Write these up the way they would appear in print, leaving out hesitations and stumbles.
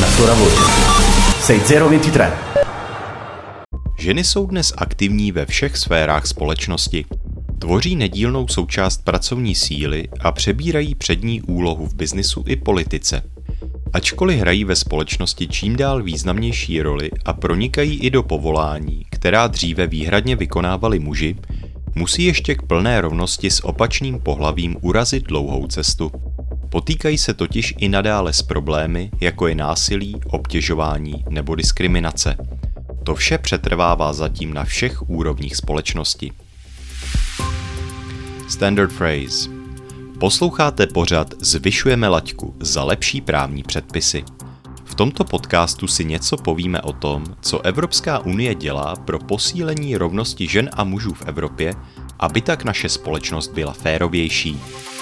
una sola voce. 6023. Ženy jsou dnes aktivní ve všech sférách společnosti. Tvoří nedílnou součást pracovní síly a přebírají přední úlohu v biznisu i politice. Ačkoliv hrají ve společnosti čím dál významnější roli a pronikají i do povolání, která dříve výhradně vykonávali muži, musí ještě k plné rovnosti s opačným pohlavím urazit dlouhou cestu. Potýkají se totiž i nadále s problémy, jako je násilí, obtěžování nebo diskriminace. To vše přetrvává zatím na všech úrovních společnosti. Standard phrase. Posloucháte pořad Zvyšujeme laťku za lepší právní předpisy. V tomto podcastu si něco povíme o tom, co Evropská unie dělá pro posílení rovnosti žen a mužů v Evropě, aby tak naše společnost byla férovější.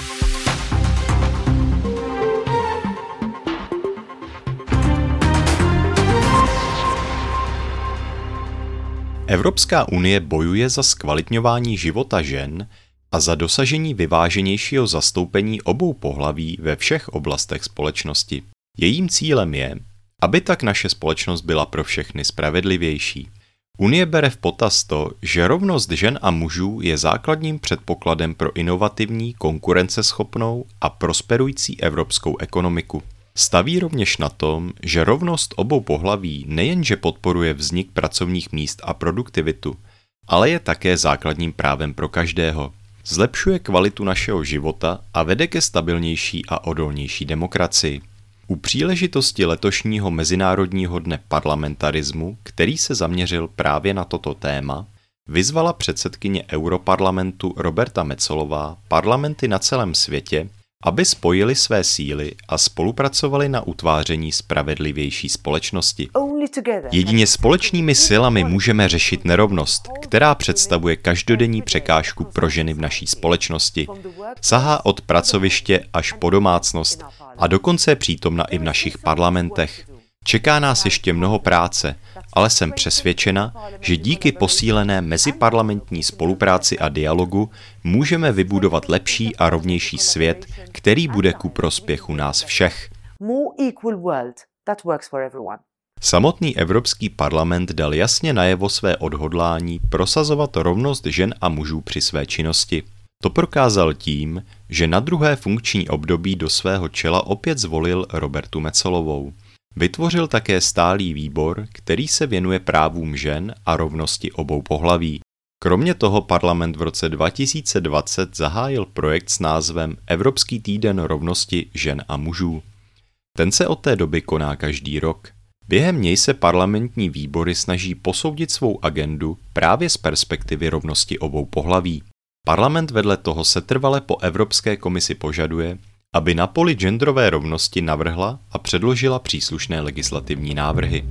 Evropská unie bojuje za zkvalitňování života žen a za dosažení vyváženějšího zastoupení obou pohlaví ve všech oblastech společnosti. Jejím cílem je, aby tak naše společnost byla pro všechny spravedlivější. Unie bere v potaz to, že rovnost žen a mužů je základním předpokladem pro inovativní, konkurenceschopnou a prosperující evropskou ekonomiku. Staví rovněž na tom, že rovnost obou pohlaví nejenže podporuje vznik pracovních míst a produktivitu, ale je také základním právem pro každého. Zlepšuje kvalitu našeho života a vede ke stabilnější a odolnější demokracii. U příležitosti letošního Mezinárodního dne parlamentarismu, který se zaměřil právě na toto téma, vyzvala předsedkyně Europarlamentu Roberta Metsolová parlamenty na celém světě, aby spojili své síly a spolupracovali na utváření spravedlivější společnosti. Jedině společnými silami můžeme řešit nerovnost, která představuje každodenní překážku pro ženy v naší společnosti. Sahá od pracoviště až po domácnost a dokonce je přítomna i v našich parlamentech. Čeká nás ještě mnoho práce, ale jsem přesvědčena, že díky posílené meziparlamentní spolupráci a dialogu můžeme vybudovat lepší a rovnější svět, který bude ku prospěchu nás všech. Samotný Evropský parlament dal jasně najevo své odhodlání prosazovat rovnost žen a mužů při své činnosti. To prokázal tím, že na druhé funkční období do svého čela opět zvolil Robertu Metsolovou. Vytvořil také stálý výbor, který se věnuje právům žen a rovnosti obou pohlaví. Kromě toho parlament v roce 2020 zahájil projekt s názvem Evropský týden rovnosti žen a mužů. Ten se od té doby koná každý rok. Během něj se parlamentní výbory snaží posoudit svou agendu právě z perspektivy rovnosti obou pohlaví. Parlament vedle toho setrvale po Evropské komisi požaduje, aby na poli genderové rovnosti navrhla a předložila příslušné legislativní návrhy.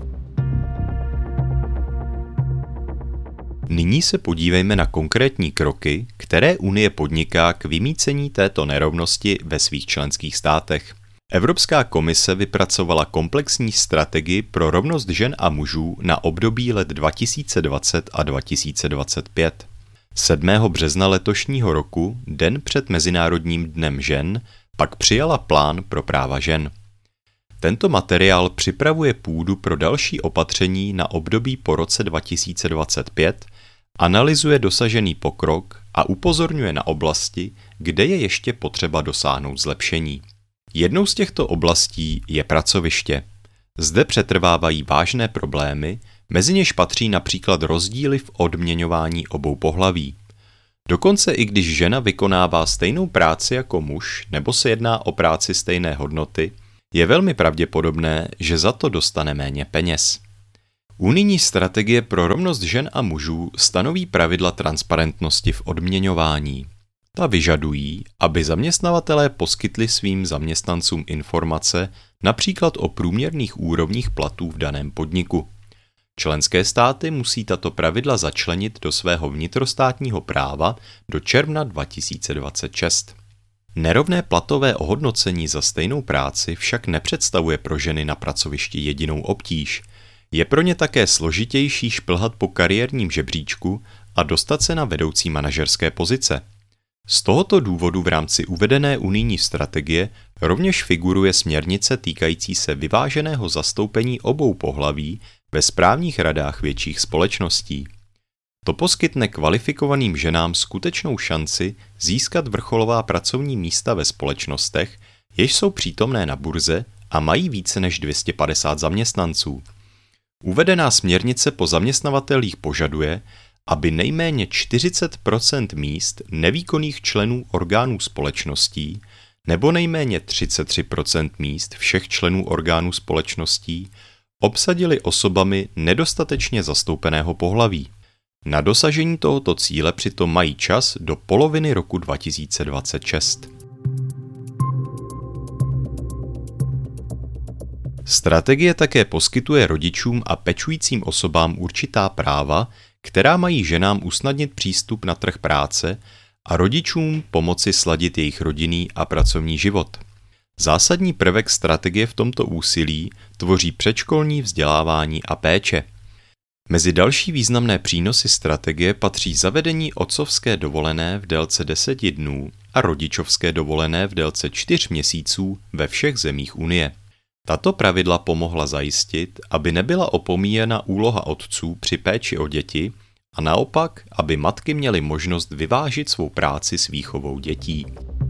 Nyní se podívejme na konkrétní kroky, které Unie podniká k vymýcení této nerovnosti ve svých členských státech. Evropská komise vypracovala komplexní strategii pro rovnost žen a mužů na období let 2020 a 2025. 7. března letošního roku, den před Mezinárodním dnem žen, pak přijala plán pro práva žen. Tento materiál připravuje půdu pro další opatření na období po roce 2025, analyzuje dosažený pokrok a upozorňuje na oblasti, kde je ještě potřeba dosáhnout zlepšení. Jednou z těchto oblastí je pracoviště. Zde přetrvávají vážné problémy, mezi něž patří například rozdíly v odměňování obou pohlaví. Dokonce i když žena vykonává stejnou práci jako muž nebo se jedná o práci stejné hodnoty, je velmi pravděpodobné, že za to dostane méně peněz. Unijní strategie pro rovnost žen a mužů stanoví pravidla transparentnosti v odměňování. Ta vyžadují, aby zaměstnavatelé poskytli svým zaměstnancům informace například o průměrných úrovních platů v daném podniku. Členské státy musí tato pravidla začlenit do svého vnitrostátního práva do června 2026. Nerovné platové ohodnocení za stejnou práci však nepředstavuje pro ženy na pracovišti jedinou obtíž. Je pro ně také složitější šplhat po kariérním žebříčku a dostat se na vedoucí manažerské pozice. Z tohoto důvodu v rámci uvedené unijní strategie rovněž figuruje směrnice týkající se vyváženého zastoupení obou pohlaví ve správních radách větších společností. To poskytne kvalifikovaným ženám skutečnou šanci získat vrcholová pracovní místa ve společnostech, jež jsou přítomné na burze a mají více než 250 zaměstnanců. Uvedená směrnice po zaměstnavatelích požaduje, aby nejméně 40% míst nevýkonných členů orgánů společností nebo nejméně 33% míst všech členů orgánů společností obsadili osobami nedostatečně zastoupeného pohlaví. Na dosažení tohoto cíle přitom mají čas do poloviny roku 2026. Strategie také poskytuje rodičům a pečujícím osobám určitá práva, která mají ženám usnadnit přístup na trh práce a rodičům pomoci sladit jejich rodinný a pracovní život. Zásadní prvek strategie v tomto úsilí tvoří předškolní vzdělávání a péče. Mezi další významné přínosy strategie patří zavedení otcovské dovolené v délce 10 dnů a rodičovské dovolené v délce 4 měsíců ve všech zemích Unie. Tato pravidla pomohla zajistit, aby nebyla opomíjena úloha otců při péči o děti a naopak, aby matky měly možnost vyvážit svou práci s výchovou dětí.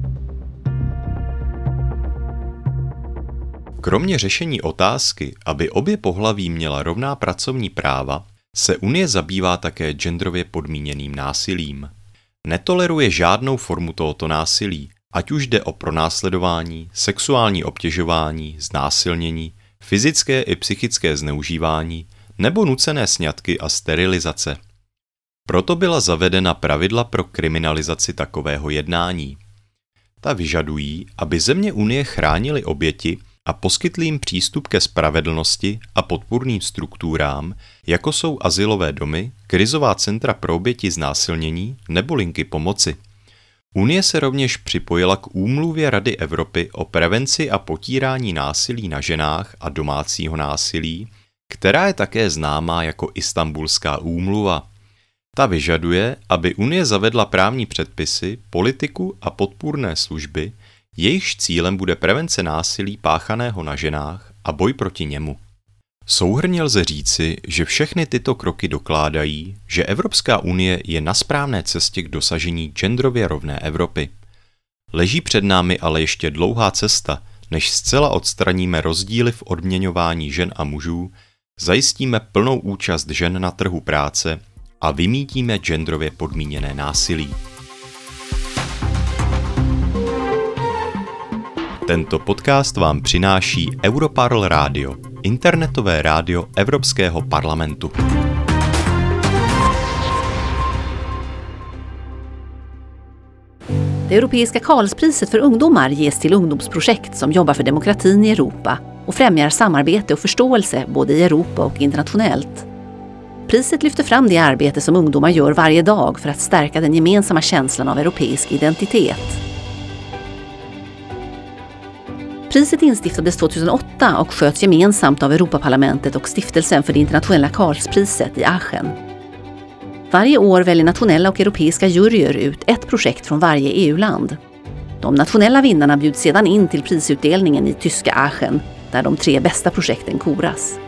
Kromě řešení otázky, aby obě pohlaví měla rovná pracovní práva, se Unie zabývá také genderově podmíněným násilím. Netoleruje žádnou formu tohoto násilí, ať už jde o pronásledování, sexuální obtěžování, znásilnění, fyzické i psychické zneužívání nebo nucené sňatky a sterilizace. Proto byla zavedena pravidla pro kriminalizaci takového jednání. Ta vyžadují, aby země Unie chránily oběti a poskytly jim přístup ke spravedlnosti a podpůrným strukturám, jako jsou azylové domy, krizová centra pro oběti znásilnění nebo linky pomoci. Unie se rovněž připojila k úmluvě Rady Evropy o prevenci a potírání násilí na ženách a domácího násilí, která je také známá jako Istanbulská úmluva. Ta vyžaduje, aby Unie zavedla právní předpisy, politiku a podpůrné služby, jejichž cílem bude prevence násilí páchaného na ženách a boj proti němu. Souhrnně lze říci, že všechny tyto kroky dokládají, že Evropská unie je na správné cestě k dosažení genderově rovné Evropy. Leží před námi ale ještě dlouhá cesta, než zcela odstraníme rozdíly v odměňování žen a mužů, zajistíme plnou účast žen na trhu práce a vymítíme genderově podmíněné násilí. Tento podcast vám přináší Europarl Radio, internetové rádio Evropského parlamentu. Det europeiska Karlspriset för ungdomar ges till ungdomsprojekt som jobbar för demokratin i Europa och främjar samarbete och förståelse både i Europa och internationellt. Priset lyfter fram det arbete som ungdomar gör varje dag för att stärka den gemensamma känslan av europeisk identitet. Priset instiftades 2008 och sköts gemensamt av Europaparlamentet och Stiftelsen för det internationella Karlspriset i Aachen. Varje år väljer nationella och europeiska juryer ut ett projekt från varje EU-land. De nationella vinnarna bjuds sedan in till prisutdelningen i tyska Aachen, där de 3 bästa projekten koras.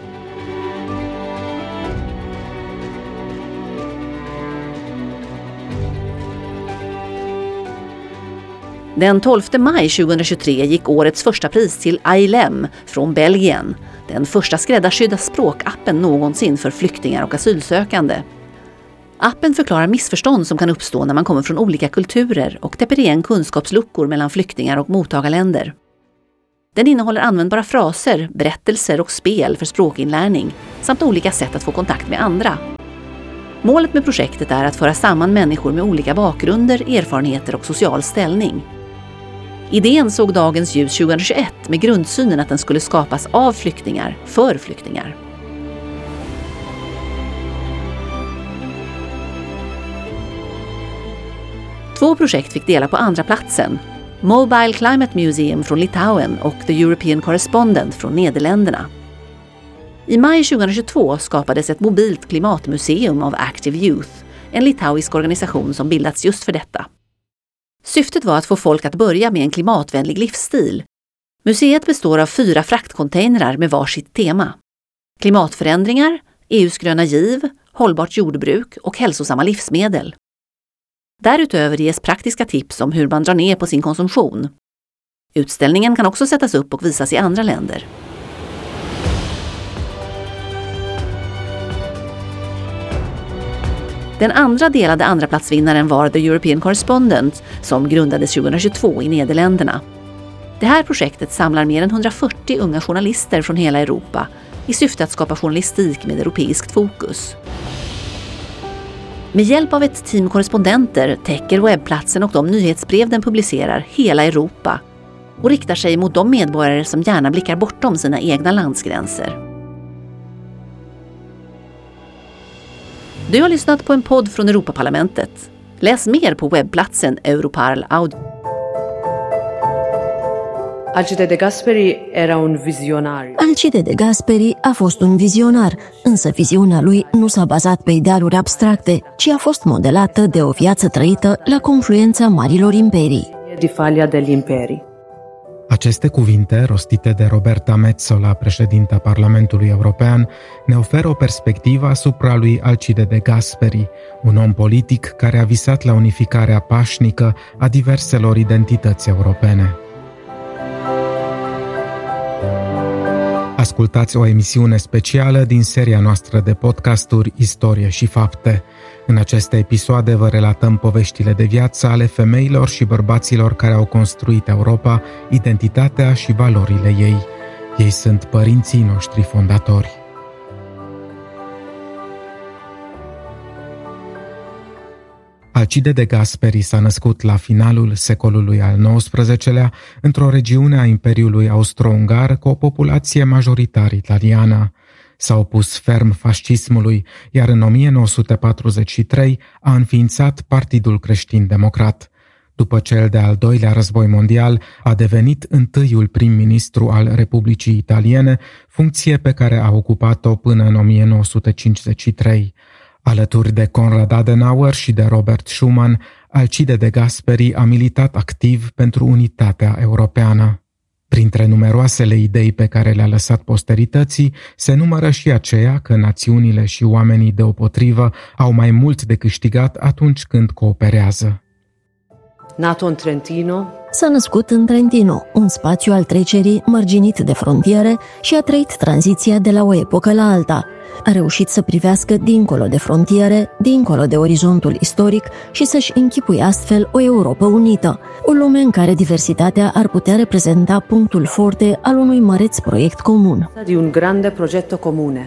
Den 12 maj 2023 gick årets första pris till ILM från Belgien, den första skräddarsydda språkappen någonsin för flyktingar och asylsökande. Appen förklarar missförstånd som kan uppstå när man kommer från olika kulturer och täpper igen kunskapsluckor mellan flyktingar och mottagarländer. Den innehåller användbara fraser, berättelser och spel för språkinlärning samt olika sätt att få kontakt med andra. Målet med projektet är att föra samman människor med olika bakgrunder, erfarenheter och social ställning. Idén såg dagens ljus 2021 med grundsynen att den skulle skapas av flyktingar, för flyktingar. Två projekt fick dela på andra platsen. Mobile Climate Museum från Litauen och The European Correspondent från Nederländerna. I maj 2022 skapades ett mobilt klimatmuseum av Active Youth, en litauisk organisation som bildats just för detta. Syftet var att få folk att börja med en klimatvänlig livsstil. Museet består av 4 fraktcontainrar med varsitt tema. Klimatförändringar, EUs gröna giv, hållbart jordbruk och hälsosamma livsmedel. Därutöver ges praktiska tips om hur man drar ner på sin konsumtion. Utställningen kan också sättas upp och visas i andra länder. Den andra delade andraplatsvinnaren var The European Correspondent som grundades 2022 i Nederländerna. Det här projektet samlar mer än 140 unga journalister från hela Europa i syfte att skapa journalistik med europeiskt fokus. Med hjälp av ett team korrespondenter täcker webbplatsen och de nyhetsbrev den publicerar hela Europa och riktar sig mot de medborgare som gärna blickar bortom sina egna landsgränser. Du har lyssnat på en podd från Europaparlamentet. Läs mer på webbplatsen Europarl Audio. Alcide de Gasperi era un vizionar. Alcide de Gasperi a fost un vizionar, însă viziunea lui nu s-a bazat pe idealuri abstracte, ci a fost modelată de o viață trăită la confluența marilor imperii. Di faglia degli imperi. Aceste cuvinte, rostite de Roberta Metsola, președinta Parlamentului European, ne oferă o perspectivă asupra lui Alcide de Gasperi, un om politic care a visat la unificarea pașnică a diverselor identități europene. Ascultați o emisiune specială din seria noastră de podcasturi Istorie și Fapte. În aceste episoade vă relatăm poveștile de viață ale femeilor și bărbaților care au construit Europa, identitatea și valorile ei. Ei sunt părinții noștri fondatori. Alcide de Gasperi s-a născut la finalul secolului al XIX-lea într-o regiune a Imperiului Austro-Ungar cu o populație majoritar italiană. S-a opus ferm fascismului, iar în 1943 a înființat Partidul Creștin-Democrat. După cel de-al doilea război mondial, a devenit întâiul prim-ministru al Republicii Italiene, funcție pe care a ocupat-o până în 1953. Alături de Konrad Adenauer și de Robert Schuman, Alcide de Gasperi a militat activ pentru unitatea europeană. Printre numeroasele idei pe care le-a lăsat posterității, se numără și aceea că națiunile și oamenii deopotrivă au mai mult de câștigat atunci când cooperează. Nato in Trentino. S-a născut în Trentino, un spațiu al trecerii mărginit de frontiere, și a trăit tranziția de la o epocă la alta. A reușit să privească dincolo de frontiere, dincolo de orizontul istoric și să-și închipuie astfel o Europă unită, o lume în care diversitatea ar putea reprezenta punctul forte al unui măreț proiect comun. Di un grande progetto comune.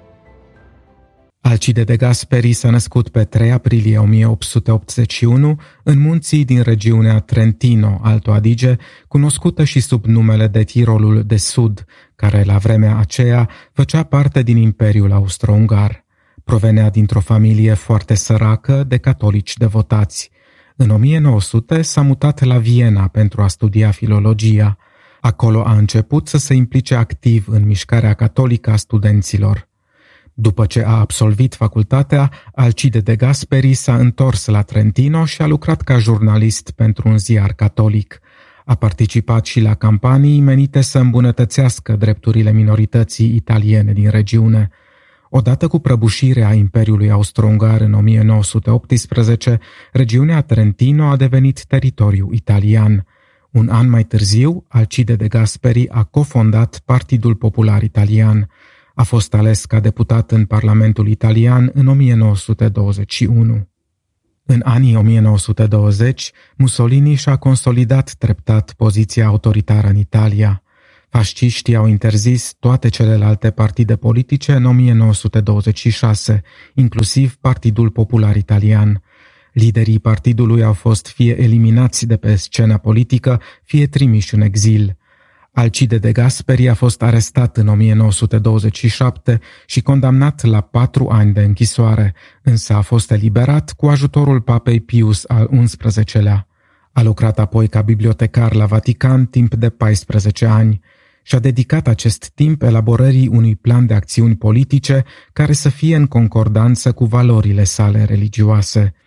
Alcide de Gasperi s-a născut pe 3 aprilie 1881 în munții din regiunea Trentino, Alto Adige, cunoscută și sub numele de Tirolul de Sud, care la vremea aceea făcea parte din Imperiul Austro-Ungar. Provenea dintr-o familie foarte săracă de catolici devotați. În 1900 s-a mutat la Viena pentru a studia filologia. Acolo a început să se implice activ în mișcarea catolică a studenților. După ce a absolvit facultatea, Alcide de Gasperi s-a întors la Trentino și a lucrat ca jurnalist pentru un ziar catolic. A participat și la campanii menite să îmbunătățească drepturile minorității italiene din regiune. Odată cu prăbușirea Imperiului Austro-Ungar în 1918, regiunea Trentino a devenit teritoriu italian. Un an mai târziu, Alcide de Gasperi a cofondat Partidul Popular Italian. A fost ales ca deputat în Parlamentul Italian în 1921. În anii 1920, Mussolini și-a consolidat treptat poziția autoritară în Italia. Fasciștii au interzis toate celelalte partide politice în 1926, inclusiv Partidul Popular Italian. Liderii partidului au fost fie eliminați de pe scena politică, fie trimiși în exil. Alcide de Gasperi a fost arestat în 1927 și condamnat la 4 ani de închisoare, însă a fost eliberat cu ajutorul papei Pius al XI-lea. A lucrat apoi ca bibliotecar la Vatican timp de 14 ani și a dedicat acest timp elaborării unui plan de acțiuni politice care să fie în concordanță cu valorile sale religioase.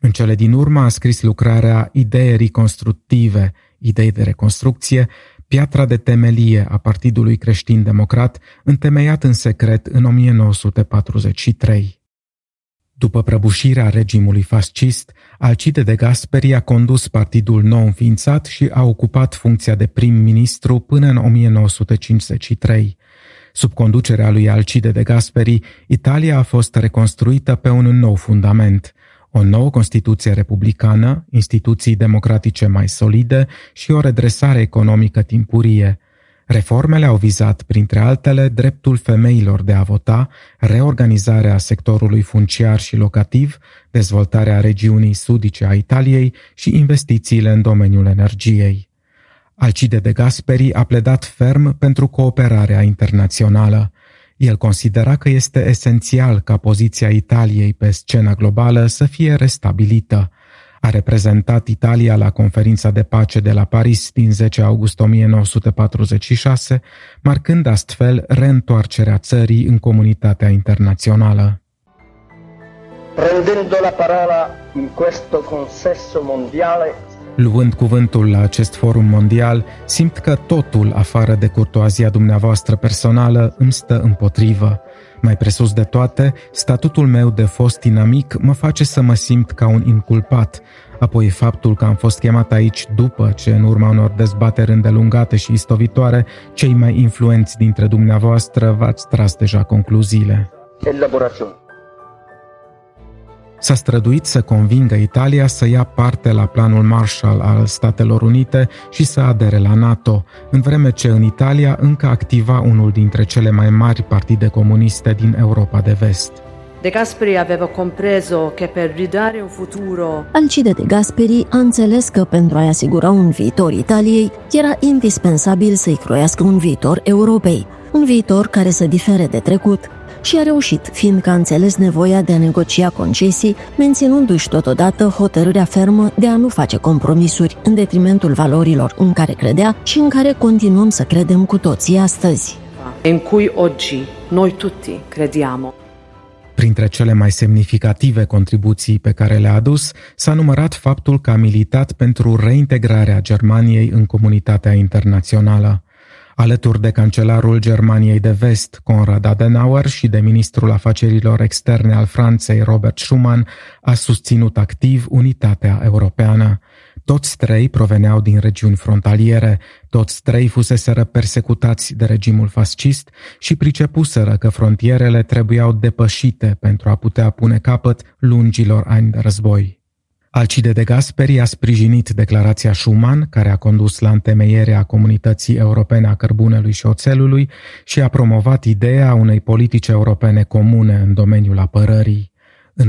În cele din urmă a scris lucrarea Idei reconstructive, idei de reconstrucție, piatra de temelie a Partidului Creștin-Democrat, întemeiat în secret în 1943. După prăbușirea regimului fascist, Alcide de Gasperi a condus partidul nou înființat și a ocupat funcția de prim-ministru până în 1953. Sub conducerea lui Alcide de Gasperi, Italia a fost reconstruită pe un nou fundament, o nouă Constituție republicană, instituții democratice mai solide și o redresare economică timpurie. Reformele au vizat, printre altele, dreptul femeilor de a vota, reorganizarea sectorului funciar și locativ, dezvoltarea regiunii sudice a Italiei și investițiile în domeniul energiei. Alcide de Gasperi a pledat ferm pentru cooperarea internațională. El considera că este esențial ca poziția Italiei pe scena globală să fie restabilită. A reprezentat Italia la conferința de pace de la Paris din 10 august 1946, marcând astfel reîntoarcerea țării în comunitatea internațională. Prendendo la parola in questo consesso mondiale, luând cuvântul la acest forum mondial, simt că totul, afară de curtoazia dumneavoastră personală, îmi stă împotrivă. Mai presus de toate, statutul meu de fost inamic mă face să mă simt ca un inculpat, apoi faptul că am fost chemat aici după ce, în urma unor dezbateri îndelungate și istovitoare, cei mai influenți dintre dumneavoastră v-ați tras deja concluziile. Elaborațiune. S-a străduit să convingă Italia să ia parte la planul Marshall al Statelor Unite și să adere la NATO, în vreme ce în Italia încă activa unul dintre cele mai mari partide comuniste din Europa de Vest. De Gasperi aveva compreso che per ridare un futuro... Alcide de Gasperi a înțeles că pentru a-i asigura un viitor Italiei, era indispensabil să-i croiască un viitor Europei, un viitor care să difere de trecut. Și a reușit, fiindcă a înțeles nevoia de a negocia concesii, menținându-și totodată hotărârea fermă de a nu face compromisuri în detrimentul valorilor în care credea și în care continuăm să credem cu toții astăzi. In cui oggi noi tutti crediamo. Printre cele mai semnificative contribuții pe care le-a adus, s-a numărat faptul că a militat pentru reintegrarea Germaniei în comunitatea internațională. Alături de cancelarul Germaniei de Vest, Konrad Adenauer, și de ministrul afacerilor externe al Franței, Robert Schuman, a susținut activ unitatea europeană. Toți trei proveneau din regiuni frontaliere, toți trei fuseseră persecutați de regimul fascist și pricepuseră că frontierele trebuiau depășite pentru a putea pune capăt lungilor ani de război. Alcide de Gasperi a sprijinit declarația Schuman, care a condus la întemeierea Comunității Europene a Cărbunelui și Oțelului și a promovat ideea unei politici europene comune în domeniul apărării. În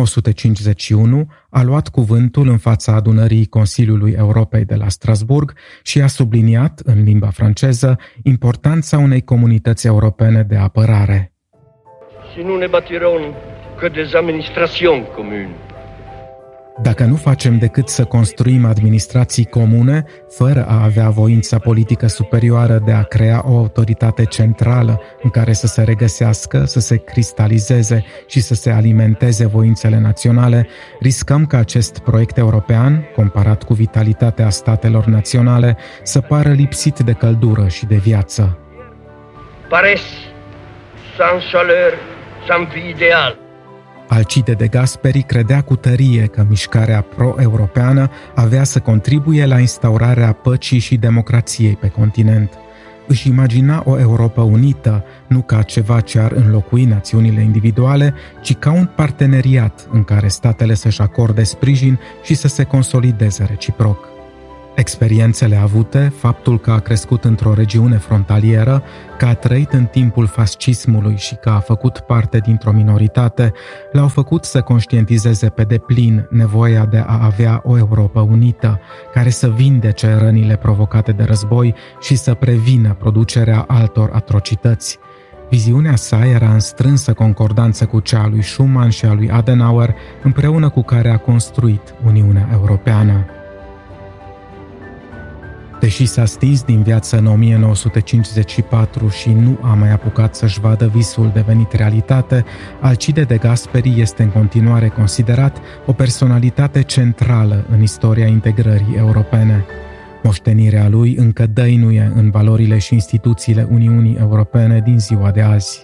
1951 a luat cuvântul în fața adunării Consiliului Europei de la Strasburg și a subliniat, în limba franceză, importanța unei comunități europene de apărare. Si nous ne bâtirons que des administrations communes. Dacă nu facem decât să construim administrații comune, fără a avea voința politică superioară de a crea o autoritate centrală în care să se regăsească, să se cristalizeze și să se alimenteze voințele naționale, riscăm ca acest proiect european, comparat cu vitalitatea statelor naționale, să pară lipsit de căldură și de viață. Paresse, sans chaleur, sans vie idéale. Alcide de Gasperi credea cu tărie că mișcarea pro-europeană avea să contribuie la instaurarea păcii și democrației pe continent. Își imagina o Europă unită, nu ca ceva ce ar înlocui națiunile individuale, ci ca un parteneriat în care statele să-și acorde sprijin și să se consolideze reciproc. Experiențele avute, faptul că a crescut într-o regiune frontalieră, că a trăit în timpul fascismului și că a făcut parte dintr-o minoritate, l-au făcut să conștientizeze pe deplin nevoia de a avea o Europă unită, care să vindece rănile provocate de război și să prevină producerea altor atrocități. Viziunea sa era în strânsă concordanță cu cea a lui Schuman și a lui Adenauer, împreună cu care a construit Uniunea Europeană. Deși s-a stins din viață în 1954 și nu a mai apucat să-și vadă visul devenit realitate, Alcide De Gasperi este în continuare considerat o personalitate centrală în istoria integrării europene. Moștenirea lui încă dăinuie în valorile și instituțiile Uniunii Europene din ziua de azi.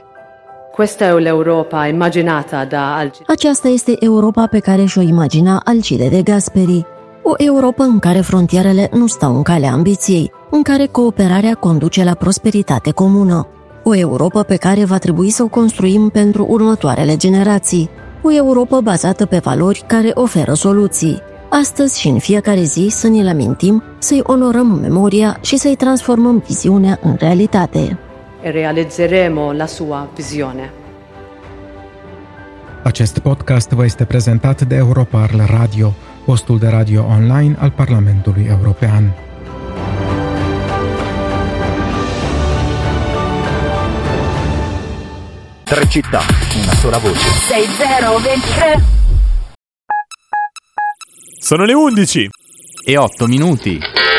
Aceasta este Europa pe care și-o imagina Alcide De Gasperi. O Europa în care frontierele nu stau în calea ambiției, în care cooperarea conduce la prosperitate comună. O Europa pe care va trebui să o construim pentru următoarele generații. O Europa bazată pe valori care oferă soluții. Astăzi și în fiecare zi să ne-l amintim, să-i onorăm memoria și să-i transformăm viziunea în realitate. Realizzeremo la sua visione. Acest podcast vă este prezentat de Europarl Radio, postul de radio online al Parlamentului European. Tre città, una sola voce. 6023. Sono le 11 e 8 minuti.